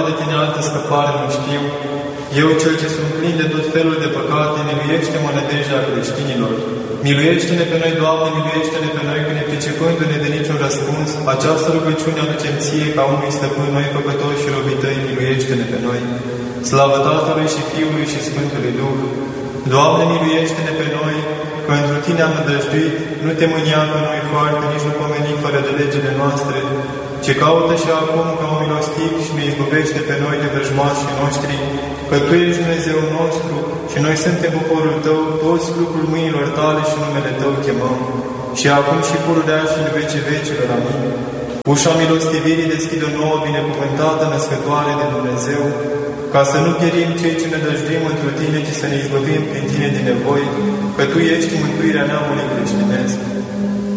de Tine altă scăpare nu știu. Eu, cel ce sunt plin de tot felul de păcate, miluiește-mă nădejdea creștinilor. Miluiește-ne pe noi, Doamne, miluiește-ne pe noi, că nepricepându-ne de niciun răspuns, această rugăciune aducem Ție ca unui stăpân, noi păcătoși și robii Tăi, miluiește-ne pe noi. Slavă Tatălui și Fiului și Sfântului Duh! Doamne, miluiește-ne pe noi, că într Tine am nădăjduit, nu Te mânia pe noi foarte, nici nu pomeni fără de legile noastre, ci caută și acum ca un milostiv și ne izbăvește pe noi de vrăjmașii noștri, că Tu ești Dumnezeu nostru și noi suntem poporul Tău, toți lucrul mâinilor Tale și numele Tău chemăm. Și acum și pururea și în vecii vecilor. Amin. Ușa milostivirii deschide o nouă binecuvântată născătoare de Dumnezeu, ca să nu pierim cei ce ne dăjduim într Tine, ci să ne izbăvim prin Tine din nevoi, că Tu ești mântuirea neamului creștinesc.